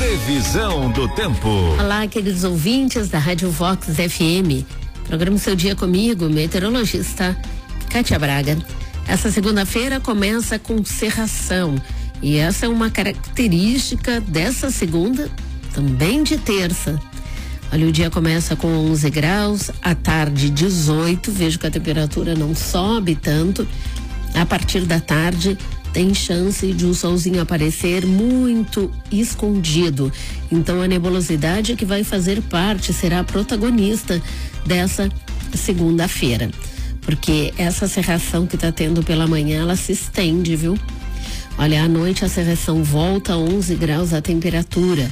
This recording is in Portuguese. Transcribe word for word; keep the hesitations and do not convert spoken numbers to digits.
Previsão do tempo. Olá, queridos ouvintes da Rádio Vox F M. Programa Seu Dia comigo, meteorologista Kátia Braga. Essa segunda-feira começa com cerração. E essa é uma característica dessa segunda, também de terça. Olha, o dia começa com onze graus, à tarde dezoito. Vejo que a temperatura não sobe tanto. A partir da tarde tem chance de um solzinho aparecer muito escondido. Então a nebulosidade é que vai fazer parte, será a protagonista dessa segunda-feira. Porque essa cerração que está tendo pela manhã, ela se estende, viu? Olha, à noite a cerração volta a onze graus a temperatura.